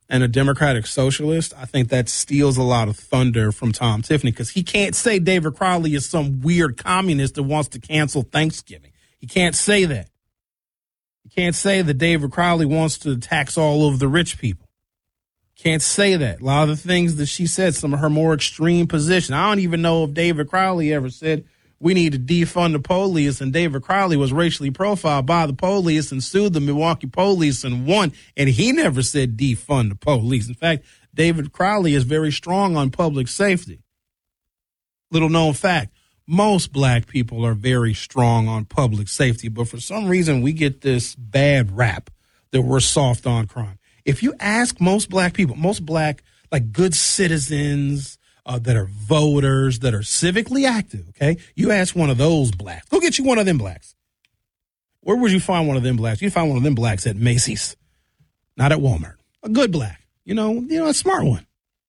and a Democratic socialist, I think that steals a lot of thunder from Tom Tiffany, because he can't say David Crowley is some weird communist that wants to cancel Thanksgiving. He can't say that. He can't say that David Crowley wants to tax all of the rich people. Can't say that. A lot of the things that she said, some of her more extreme positions. I don't even know if David Crowley ever said we need to defund the police, and David Crowley was racially profiled by the police and sued the Milwaukee police and won, and he never said defund the police. In fact, David Crowley is very strong on public safety. Little known fact, most black people are very strong on public safety, but for some reason we get this bad rap that we're soft on crime. If you ask most black people, most black, like good citizens that are voters, that are civically active, okay? You ask one of those blacks. Go get you one of them blacks. Where would you find one of them blacks? You'd find one of them blacks at Macy's, not at Walmart. A good black, a smart one.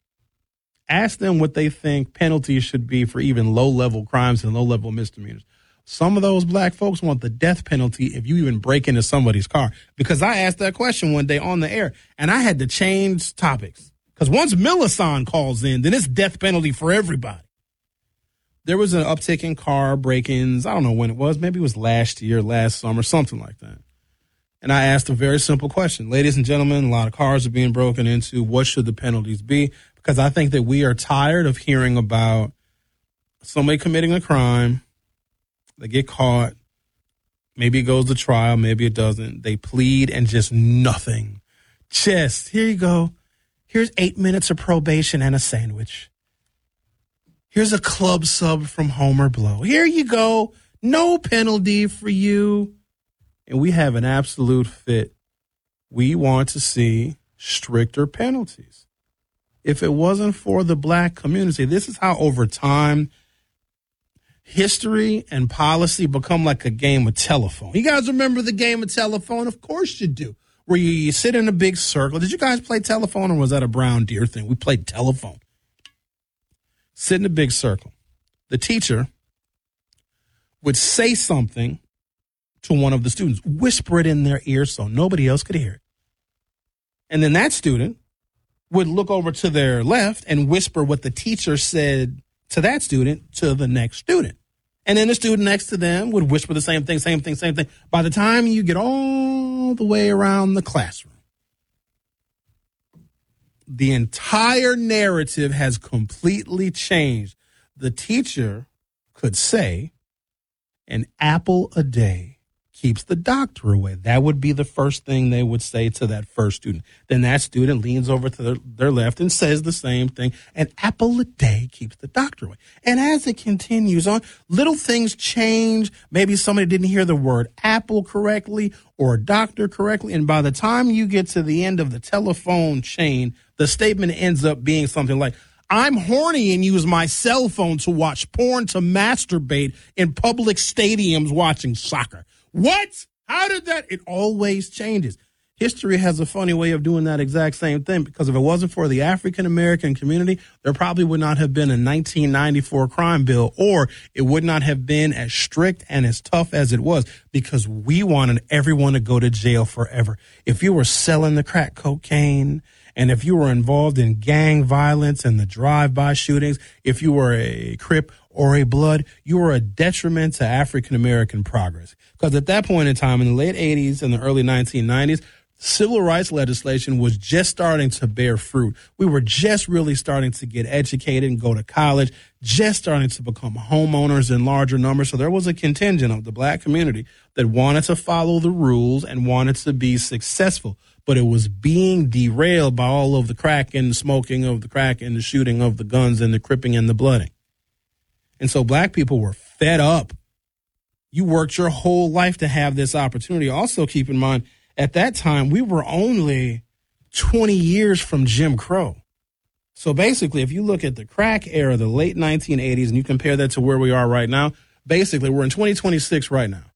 Ask them what they think penalties should be for even low-level crimes and low-level misdemeanors. Some of those black folks want the death penalty if you even break into somebody's car. Because I asked that question one day on the air, and I had to change topics. Because once Millicent calls in, then it's death penalty for everybody. There was an uptick in car break-ins. I don't know when it was. Maybe it was last year, last summer, something like that. And I asked a very simple question. Ladies and gentlemen, a lot of cars are being broken into. What should the penalties be? Because I think that we are tired of hearing about somebody committing a crime. They get caught. Maybe it goes to trial. Maybe it doesn't. They plead and just nothing. Just, here you go. Here's 8 minutes of probation and a sandwich. Here's a club sub from Homer Blow. Here you go. No penalty for you. And we have an absolute fit. We want to see stricter penalties. If it wasn't for the black community, this is how over time history and policy become like a game of telephone. You guys remember the game of telephone? Of course you do. Where you sit in a big circle. Did you guys play telephone, or was that a Brown Deer thing? We played telephone. Sit in a big circle. The teacher would say something to one of the students, whisper it in their ear so nobody else could hear it. And then that student would look over to their left and whisper what the teacher said to that student to the next student. And then the student next to them would whisper the same thing. By the time you get all the way around the classroom, the entire narrative has completely changed. The teacher could say, an apple a day keeps the doctor away. That would be the first thing they would say to that first student. Then that student leans over to their left and says the same thing. An apple a day keeps the doctor away. And as it continues on, little things change. Maybe somebody didn't hear the word apple correctly or doctor correctly. And by the time you get to the end of the telephone chain, the statement ends up being something like, I'm horny and use my cell phone to watch porn, to masturbate in public stadiums watching soccer. What? How did that? It always changes. History has a funny way of doing that exact same thing, because if it wasn't for the African-American community, there probably would not have been a 1994 crime bill, or it would not have been as strict and as tough as it was, because we wanted everyone to go to jail forever. If you were selling the crack cocaine, and if you were involved in gang violence and the drive-by shootings, if you were a Crip or a Blood, you were a detriment to African-American progress. Because at that point in time, in the late 80s and the early 1990s, civil rights legislation was just starting to bear fruit. We were just really starting to get educated and go to college, just starting to become homeowners in larger numbers. So there was a contingent of the black community that wanted to follow the rules and wanted to be successful. But it was being derailed by all of the crack and the smoking of the crack and the shooting of the guns and the cripping and the blooding. And so black people were fed up. You worked your whole life to have this opportunity. Also, keep in mind, at that time, we were only 20 years from Jim Crow. So basically, if you look at the crack era, the late 1980s, and you compare that to where we are right now, basically, we're in 2026 right now.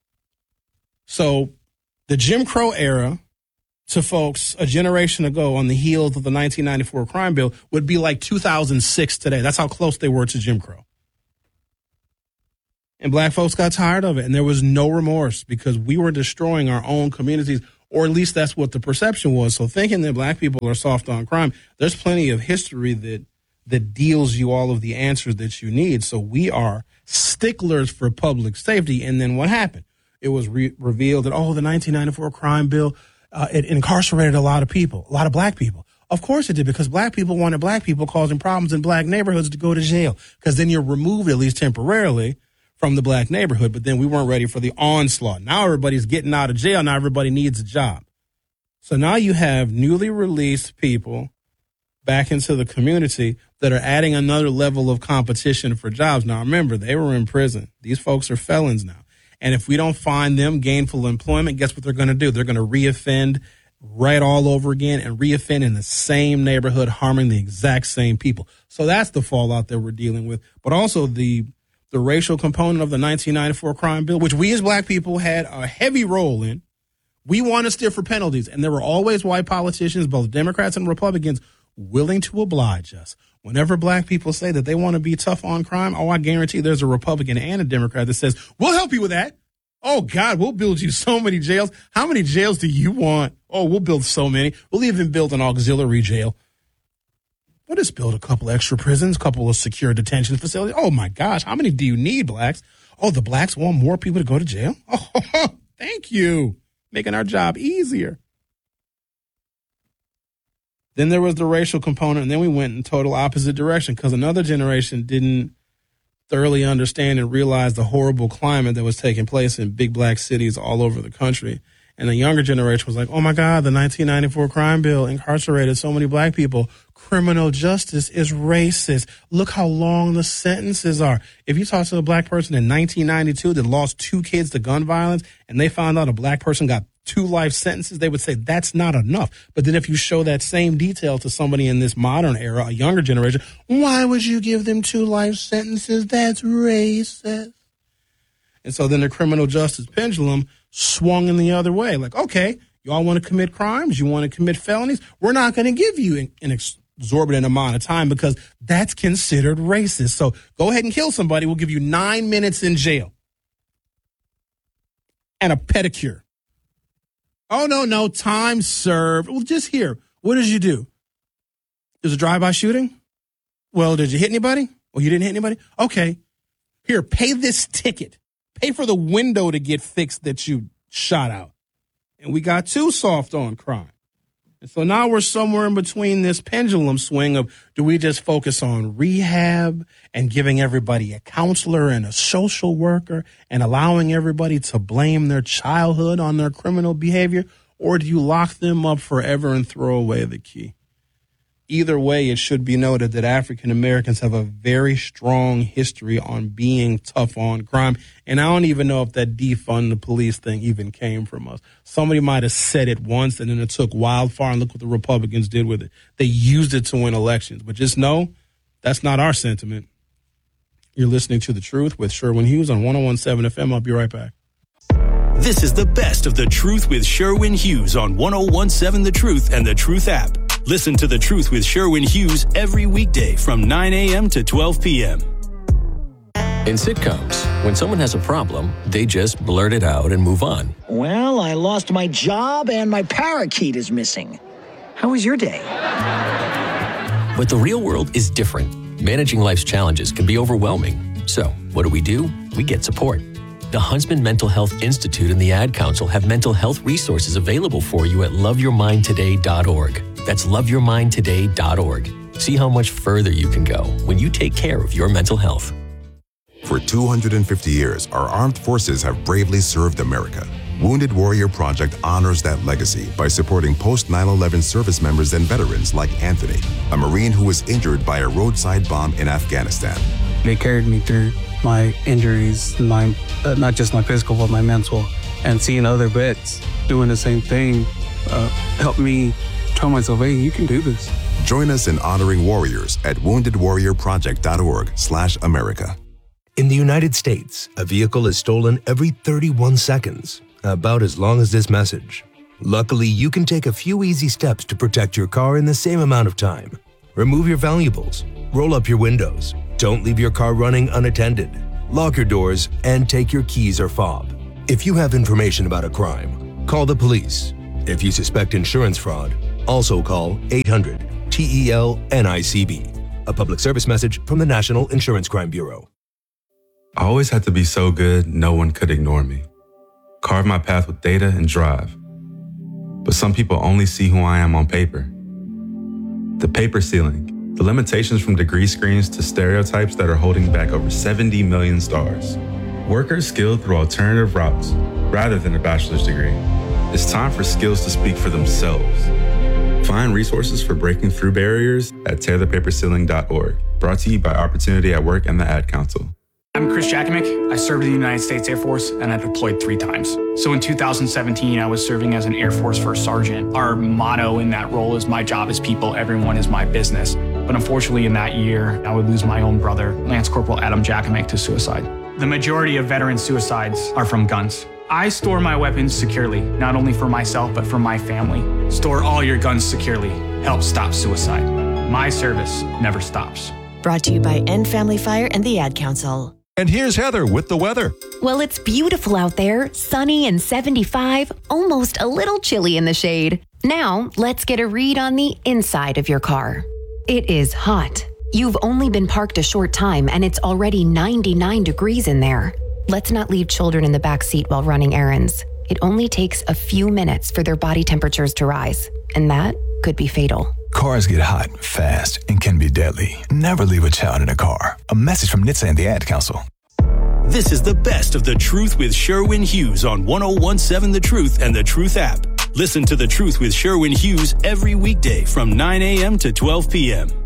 So the Jim Crow era to folks a generation ago on the heels of the 1994 crime bill would be like 2006 today. That's how close they were to Jim Crow. And black folks got tired of it, and there was no remorse, because we were destroying our own communities or at least that's what the perception was. So thinking that black people are soft on crime, there's plenty of history that deals you all of the answers that you need. So we are sticklers for public safety. And then what happened? It was revealed that, the 1994 crime bill, it incarcerated a lot of people, a lot of black people. Of course it did, because black people wanted black people causing problems in black neighborhoods to go to jail, because then you're removed, at least temporarily, from the black neighborhood. But then we weren't ready for the onslaught. Now everybody's getting out of jail. Now everybody needs a job. So now you have newly released people back into the community that are adding another level of competition for jobs. Now remember, they were in prison. These folks are felons now. And if we don't find them gainful employment, guess what they're going to do? They're going to reoffend right all over again and reoffend in the same neighborhood, harming the exact same people. So that's the fallout that we're dealing with. But also the racial component of the 1994 crime bill, which we as black people had a heavy role in. We wanted stiffer penalties, and there were always white politicians, both Democrats and Republicans, willing to oblige us. Whenever black people say that they want to be tough on crime, I guarantee there's a Republican and a Democrat that says, we'll help you with that. Oh, God, we'll build you so many jails. How many jails do you want? Oh, we'll build so many. We'll even build an auxiliary jail. We'll just build a couple extra prisons, a couple of secure detention facilities. Oh, my gosh, how many do you need, blacks? Oh, the blacks want more people to go to jail? Oh, thank you. Making our job easier. Then there was the racial component, and then we went in total opposite direction because another generation didn't thoroughly understand and realize the horrible climate that was taking place in big black cities all over the country. And the younger generation was like, oh, my God, the 1994 crime bill incarcerated so many black people. Criminal justice is racist. Look how long the sentences are. If you talk to a black person in 1992 that lost 2 kids to gun violence and they found out a black person got 2 life sentences, they would say that's not enough. But then if you show that same detail to somebody in this modern era, a younger generation, why would you give them 2 life sentences? That's racist. And so then the criminal justice pendulum swung in the other way. Like, okay, y'all want to commit crimes? You want to commit felonies? We're not going to give you an exorbitant amount of time because that's considered racist. So go ahead and kill somebody. We'll give you 9 minutes in jail and a pedicure. Oh, no, time served. Well, just here. What did you do? There's a drive-by shooting? Well, did you hit anybody? Well, you didn't hit anybody? Okay. Here, pay this ticket. Pay for the window to get fixed that you shot out. And we got too soft on crime. And so now we're somewhere in between this pendulum swing of, do we just focus on rehab and giving everybody a counselor and a social worker and allowing everybody to blame their childhood on their criminal behavior? Or do you lock them up forever and throw away the key? Either way, it should be noted that African Americans have a very strong history on being tough on crime. And I don't even know if that defund the police thing even came from us. Somebody might have said it once and then it took wildfire, and look what the Republicans did with it. They used it to win elections. But just know that's not our sentiment. You're listening to The Truth with Sherwin Hughes on 101.7 FM. I'll be right back. This is the best of The Truth with Sherwin Hughes on 101.7 The Truth and The Truth app. Listen to The Truth with Sherwin Hughes every weekday from 9 a.m. to 12 p.m. In sitcoms, when someone has a problem, they just blurt it out and move on. Well, I lost my job and my parakeet is missing. How was your day? But the real world is different. Managing life's challenges can be overwhelming. So, what do? We get support. The Huntsman Mental Health Institute and the Ad Council have mental health resources available for you at loveyourmindtoday.org. That's loveyourmindtoday.org. See how much further you can go when you take care of your mental health. For 250 years, our armed forces have bravely served America. Wounded Warrior Project honors that legacy by supporting post-9/11 service members and veterans like Anthony, a Marine who was injured by a roadside bomb in Afghanistan. They carried me through my injuries, not just my physical, but my mental. And seeing other vets doing the same thing helped me tell myself, hey, you can do this. Join us in honoring warriors at woundedwarriorproject.org/America. In the United States, a vehicle is stolen every 31 seconds, about as long as this message. Luckily, you can take a few easy steps to protect your car in the same amount of time. Remove your valuables, roll up your windows, don't leave your car running unattended, lock your doors, and take your keys or fob. If you have information about a crime, call the police. If you suspect insurance fraud, also call 800-TEL-NICB. A public service message from the National Insurance Crime Bureau. I always had to be so good, no one could ignore me. Carve my path with data and drive. But some people only see who I am on paper. The paper ceiling, the limitations from degree screens to stereotypes that are holding back over 70 million stars. Workers skilled through alternative routes rather than a bachelor's degree. It's time for skills to speak for themselves. Find resources for breaking through barriers at tearthepaperceiling.org. Brought to you by Opportunity at Work and the Ad Council. I'm Chris Jakimick. I served in the United States Air Force and I deployed 3 times. So in 2017, I was serving as an Air Force First Sergeant. Our motto in that role is my job is people, everyone is my business. But unfortunately in that year, I would lose my own brother, Lance Corporal Adam Jakimick, to suicide. The majority of veteran suicides are from guns. I store my weapons securely, not only for myself, but for my family. Store all your guns securely. Help stop suicide. My service never stops. Brought to you by End Family Fire and the Ad Council. And here's Heather with the weather. Well, it's beautiful out there, sunny and 75, almost a little chilly in the shade. Now, let's get a read on the inside of your car. It is hot. You've only been parked a short time and it's already 99 degrees in there. Let's not leave children in the back seat while running errands. It only takes a few minutes for their body temperatures to rise, and that could be fatal. Cars get hot, fast, and can be deadly. Never leave a child in a car. A message from NHTSA and the Ad Council. This is the best of The Truth with Sherwin Hughes on 101.7 The Truth and The Truth app. Listen to The Truth with Sherwin Hughes every weekday from 9 a.m. to 12 p.m.